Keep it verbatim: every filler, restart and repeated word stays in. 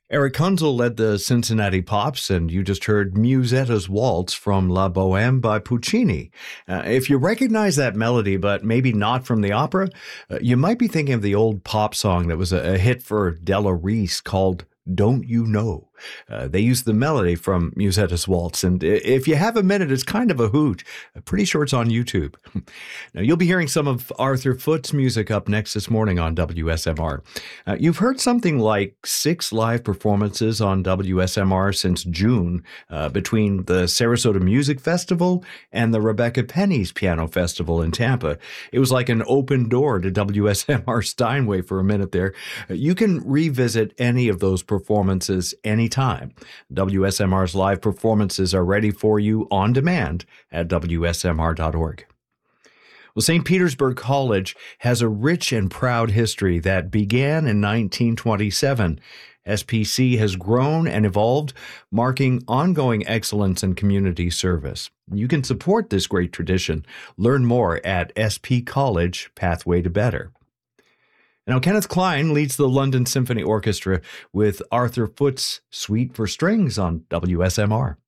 Eric Kunzel led the Cincinnati Pops, and you just heard Musetta's Waltz from La Boheme by Puccini. Uh, if you recognize that melody, but maybe not from the opera, uh, you might be thinking of the old pop song that was a, a hit for Della Reese called Don't You Know? Uh, they used the melody from Musetta's Waltz, and if you have a minute, it's kind of a hoot. I'm pretty sure it's on YouTube. Now, you'll be hearing some of Arthur Foote's music up next this morning on W S M R. Uh, you've heard something like six live performances on W S M R since June, uh, between the Sarasota Music Festival and the Rebecca Penny's Piano Festival in Tampa. It was like an open door to W S M R Steinway for a minute there. You can revisit any of those performances anytime. W S M R's live performances are ready for you on demand at W S M R dot org. Well, Saint Petersburg College has a rich and proud history that began in nineteen twenty-seven. S P C has grown and evolved, marking ongoing excellence in community service. You can support this great tradition. Learn more at S P College Pathway to Better. Now, Kenneth Klein leads the London Symphony Orchestra with Arthur Foote's Suite for Strings on W S M R.